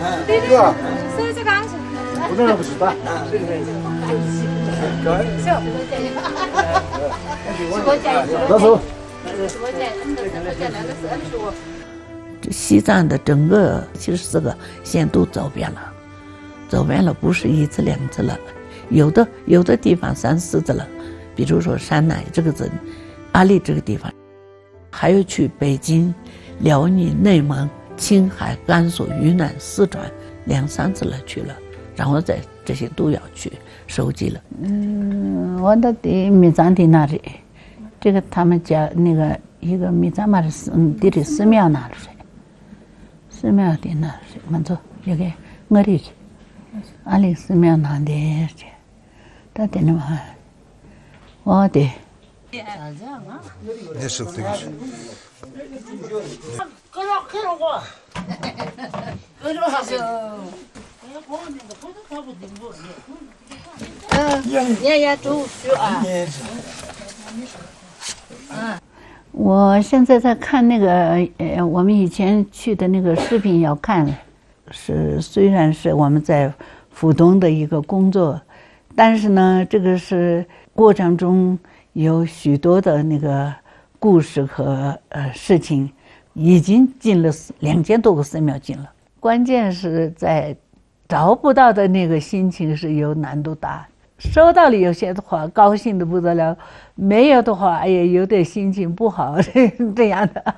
是吧？手指刚是。不能不是吧？老手。 这西藏的整个74个县都走遍了，不是一次两次了，有的地方3、4次了，比如说山南这个镇，阿里这个地方，还有去北京、辽宁、内蒙、青海、甘肃、云南、四川2、3次了去了，然后在这些都要去收集了。我的密藏地那里，这个他们家那个一个密藏嘛的地的寺庙那里，寺庙的那里，我走这个我的去，阿里寺庙那的去，他的那么，我的。 Ne sıktık? Yeah. 我现在在看那个我们以前去的那个视频要看，虽然是我们在浦东的一个工作，但是呢，这个是过程中有许多的那个故事和事情，已经进了2000多个寺庙进了。关键是在找不到的那个心情是有难度大。收到了有些的话，高兴的不得了；没有的话，哎呀，有点心情不好，这样的。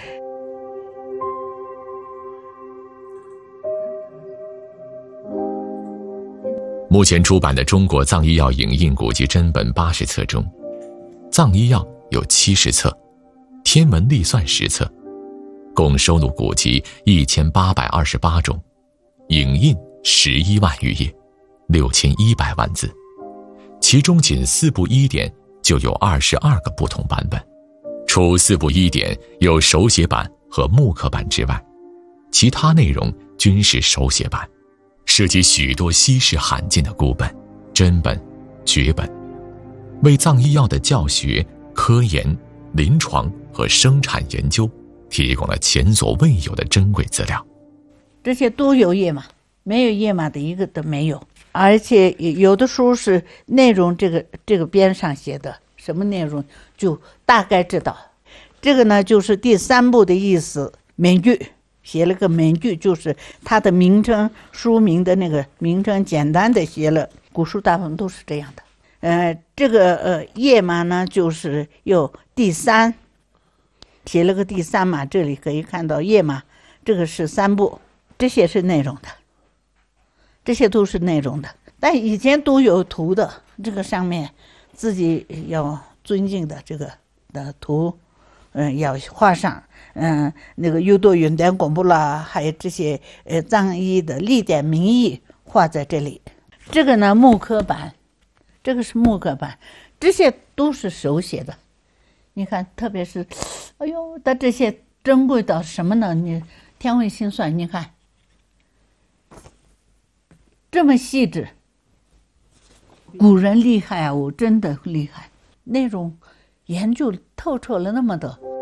目前出版的《中国藏医药影印古籍珍本》80册中，藏医药有70册，天文历算10册，共收录古籍1828种，影印11万余页，6100万字。其中仅4部医典就有22个不同版本，除4部医典有手写版和木刻版之外，其他内容均是手写版，涉及许多稀世罕见的古本、珍本、绝本，为藏医药的教学、科研、临床和生产研究提供了前所未有的珍贵资料。 这些都有页码，没有页码的一个都没有。而且有的书是内容这个边上写的什么内容就大概知道。这个呢就是第3部的意思，名句，写了个名句，就是它的名称，书名的那个名称简单的写了，古书大部分都是这样的。这个页码呢就是有第3，写了个第3码，这里可以看到页码，这个是3部，这些是内容的。这些都是内容的，但以前都有图的，这个上面自己要尊敬的这个的图，要画上，那个优多云点公布了，还有这些藏医的历典名义画在这里。这个呢木刻版，这个是木刻版，这些都是手写的。你看，特别是，哎呦，的这些珍贵到什么呢？你天文心算，你看。这么细致，古人厉害啊！我真的厉害，内容研究透彻了那么多。